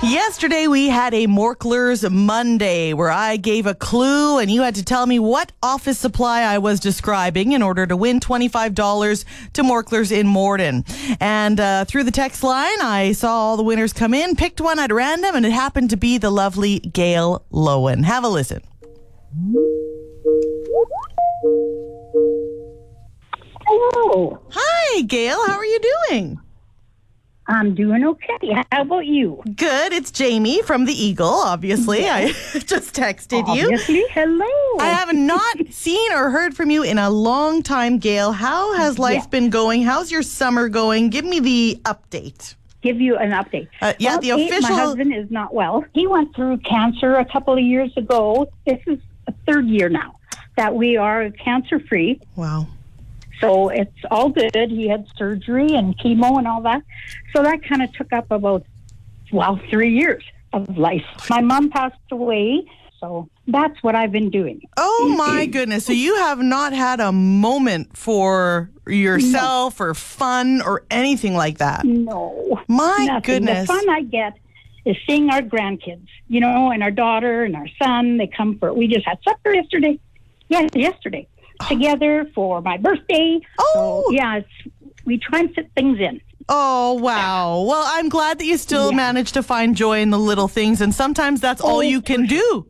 Yesterday we had a Morklers Monday where I gave a clue and you had to tell me what office supply I was describing in order to win $25 to Morklers in Morden. And through the text line, I saw all the winners come in, picked one at random, and it happened to be the lovely Gail Lowen. Have a listen. Hello. Hi, Gail. How are you doing? I'm doing okay. How about you? Good. It's Jamie from the Eagle, obviously. I just texted you. Obviously. Hello. I have not seen or heard from you in a long time, Gail. How has life been going? How's your summer going? Give me the update. Give you an update. The official... My husband is not well. He went through cancer a couple of years ago. This is a third year now that we are cancer-free. Wow. So it's all good. He had surgery and chemo and all that. So that kind of took up about, 3 years of life. My mom passed away, so that's what I've been doing. Oh, my goodness. So you have not had a moment for yourself or fun or anything like that? No. My nothing. goodness. The fun I get is seeing our grandkids, and our daughter and our son. They come we just had supper yesterday. Yeah, yesterday. Together for my birthday. Oh. So, we try and fit things in. Oh, wow. Well, I'm glad that you still manage to find joy in the little things, and sometimes that's all you can do.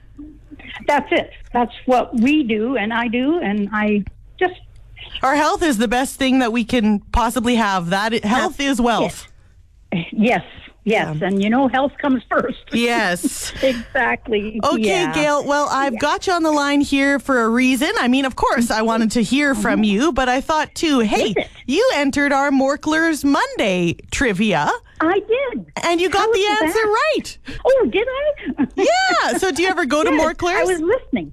That's it. That's what we do, and I do, and I just... Our health is the best thing that we can possibly have. Health is wealth. Yes. And health comes first. Yes. Exactly. Okay, Gail. Well, I've got you on the line here for a reason. I mean, of course, I wanted to hear from you, but I thought, too, hey, you entered our Morklers Monday trivia. I did. And you got the answer right. Oh, did I? Yeah. So do you ever go to Morklers? I was listening.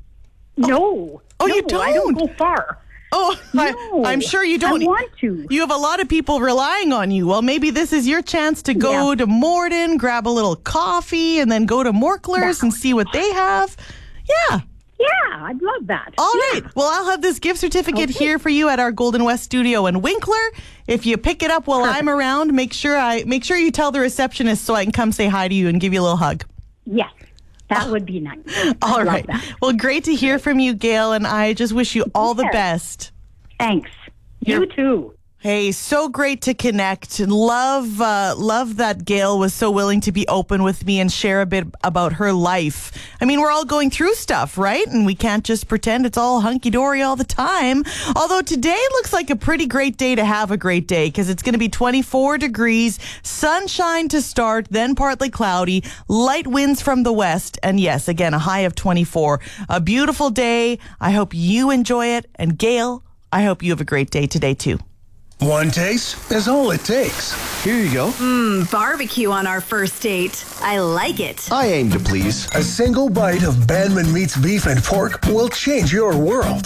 No. Oh, you don't? I don't go far. Oh, no, I'm sure you don't. I want to. You have a lot of people relying on you. Well, maybe this is your chance to go to Morden, grab a little coffee, and then go to Morklers and see what they have. Yeah. Yeah, I'd love that. All right. Well, I'll have this gift certificate here for you at our Golden West studio in Winkler. If you pick it up while I'm around, make sure you tell the receptionist so I can come say hi to you and give you a little hug. Yes. That would be nice. All right. Well, great to hear from you, Gail, and I just wish you all the best. Thanks. You too. Hey, so great to connect. Love that Gail was so willing to be open with me and share a bit about her life. I mean, we're all going through stuff, right? And we can't just pretend it's all hunky-dory all the time. Although today looks like a pretty great day to have a great day because it's going to be 24 degrees, sunshine to start, then partly cloudy, light winds from the west, and yes, again, a high of 24. A beautiful day. I hope you enjoy it. And Gail, I hope you have a great day today, too. One taste is all it takes. Here you go. Barbecue on our first date. I like it. I aim to please. A single bite of Bandman Meats beef and pork will change your world.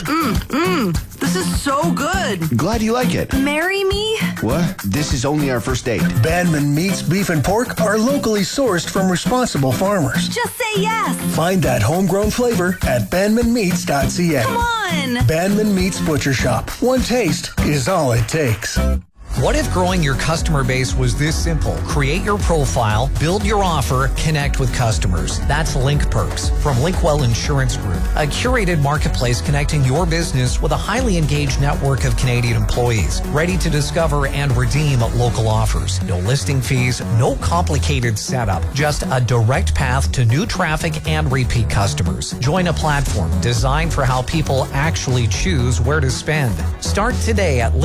This is so good. Glad you like it. Marry me? What? This is only our first date. Bandman Meats beef and pork are locally sourced from responsible farmers. Just say yes. Find that homegrown flavor at bandmanmeats.ca. Come on. Bandman Meats Butcher Shop. One taste is all it takes. What if growing your customer base was this simple? Create your profile, build your offer, connect with customers. That's Link Perks from Linkwell Insurance Group, a curated marketplace connecting your business with a highly engaged network of Canadian employees, ready to discover and redeem local offers. No listing fees, no complicated setup, just a direct path to new traffic and repeat customers. Join a platform designed for how people actually choose where to spend. Start today at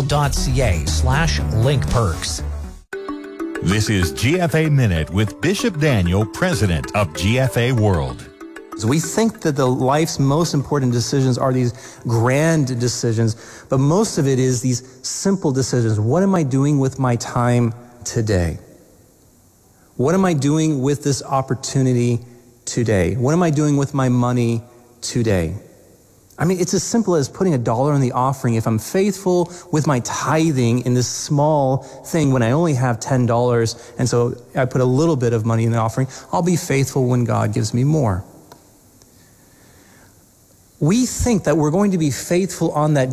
linkwell.ca/linkperks. This is GFA Minute with Bishop Daniel, president of GFA World. We think that life's most important decisions are these grand decisions, but most of it is these simple decisions. What am I doing with my time today? What am I doing with this opportunity today? What am I doing with my money today? I mean, it's as simple as putting $1 in the offering. If I'm faithful with my tithing in this small thing when I only have $10, and so I put a little bit of money in the offering, I'll be faithful when God gives me more. We think that we're going to be faithful on that